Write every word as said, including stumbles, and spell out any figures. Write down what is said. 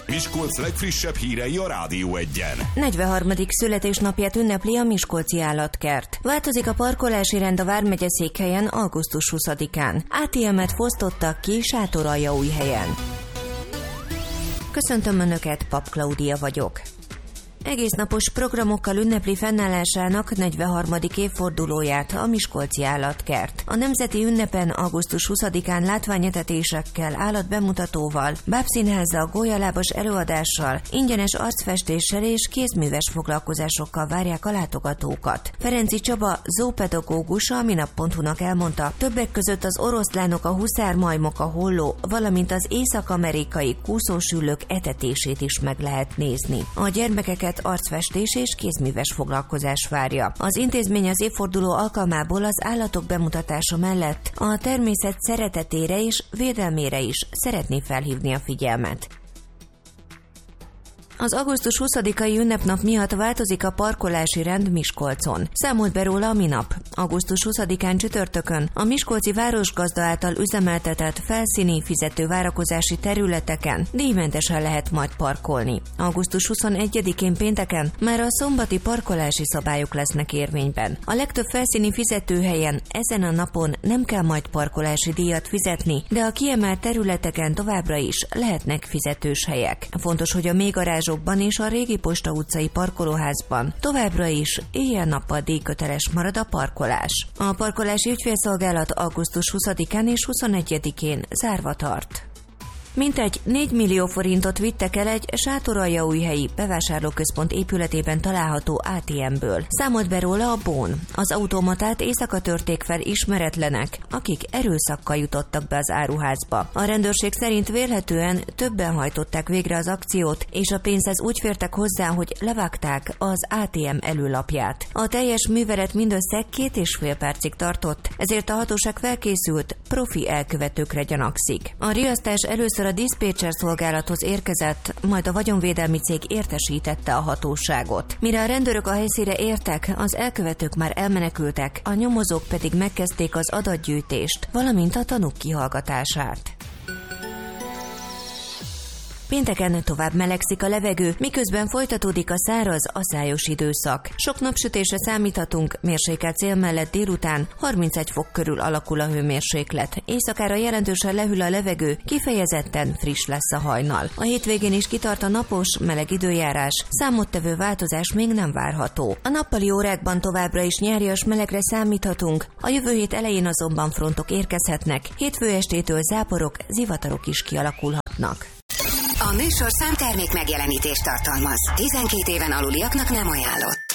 Miskolc legfrissebb hírei a Rádió Egyen. negyvenharmadik születésnapját ünnepli a Miskolci Állatkert. Változik a parkolási rend a vármegye székhelyen augusztus huszadikán. á té emet fosztottak ki Sátoraljaújhelyen. Köszöntöm Önöket, Pap Klaudia vagyok. Egésznapos programokkal ünnepli fennállásának negyvenharmadik évfordulóját a Miskolci Állatkert. A nemzeti ünnepen augusztus huszadikán látványetetésekkel, állatbemutatóval, bábszínházzal, gólyalábas előadással, ingyenes arcfestéssel és kézműves foglalkozásokkal várják a látogatókat. Ferenczy Csaba zoopedagógus a minap pont hu-nak elmondta, többek között az oroszlánok, a huszármajmok, a holló, valamint az észak-amerikai kúszósüllők etetését is meg lehet nézni. A gyermekeket arcfestés és kézműves foglalkozás várja. Az intézmény az évforduló alkalmából az állatok bemutatása mellett a természet szeretetére és védelmére is szeretné felhívni a figyelmet. Az augusztus huszadikai ünnepnap miatt változik a parkolási rend Miskolcon. Számolt be róla a minap. augusztus huszadikán csütörtökön a miskolci városgazda által üzemeltetett felszíni fizető várakozási területeken díjmentesen lehet majd parkolni. augusztus huszonegyedikén pénteken már a szombati parkolási szabályok lesznek érvényben. A legtöbb felszíni fizetőhelyen ezen a napon nem kell majd parkolási díjat fizetni, de a kiemelt területeken továbbra is lehetnek fizetős helyek. Fontos, hogy a mélygarázs és a régi Posta utcai parkolóházban továbbra is éjjel-nappal díjköteles marad a parkolás. A parkolási ügyfélszolgálat augusztus huszadikán és huszonegyedikén zárva tart. Mintegy négy millió forintot vittek el egy sátoraljaújhelyi bevásárlóközpont épületében található á té emből. Számolt be róla a Bón. Az automatát éjszaka törték fel ismeretlenek, akik erőszakkal jutottak be az áruházba. A rendőrség szerint vélhetően többen hajtották végre az akciót, és a pénzhez úgy fértek hozzá, hogy levágták az á té em előlapját. A teljes művelet mindössze két és fél percig tartott, ezért a hatóság felkészült, profi elkövetőkre gyanakszik. A riasztás először a diszpécser szolgálathoz érkezett, majd a vagyonvédelmi cég értesítette a hatóságot. Mire a rendőrök a helyszínre értek, az elkövetők már elmenekültek, a nyomozók pedig megkezdték az adatgyűjtést, valamint a tanúk kihallgatását. Pénteken tovább melegszik a levegő, miközben folytatódik a száraz, aszályos időszak. Sok napsütésre számíthatunk, mérsékelt cél mellett délután harmincegy fok körül alakul a hőmérséklet. Éjszakára jelentősen lehűl a levegő, kifejezetten friss lesz a hajnal. A hétvégén is kitart a napos, meleg időjárás, számottevő változás még nem várható. A nappali órákban továbbra is nyárias melegre számíthatunk, a jövő hét elején azonban frontok érkezhetnek, hétfő estétől záporok, zivatarok is kialakulhatnak. A műsor számtermék megjelenítést tartalmaz. tizenkét éven aluliaknak nem ajánlott.